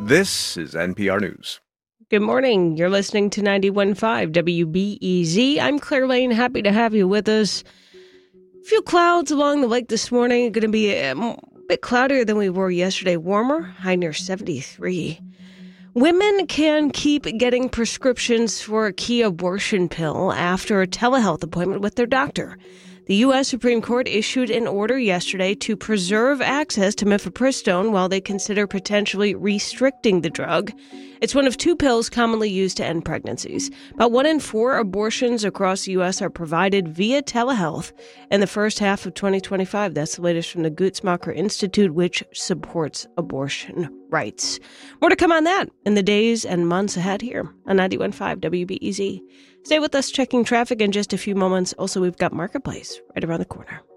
This is NPR News. Good morning. You're listening to 91.5 WBEZ. I'm Claire Lane. Happy to have you with us. A few clouds along the lake this morning. Going to be a bit cloudier than we were yesterday. Warmer, high near 73. Women can keep getting prescriptions for a key abortion pill after a telehealth appointment with their doctor. The U.S. Supreme Court issued an order yesterday to preserve access to mifepristone while they consider potentially restricting the drug. It's one of two pills commonly used to end pregnancies. About 1 in 4 abortions across the U.S. are provided via telehealth in the first half of 2025. That's the latest from the Guttmacher Institute, which supports abortion rights. More to come on that in the days and months ahead here on 91.5 WBEZ. Stay with us checking traffic in just a few moments. Also, we've got Marketplace right around the corner.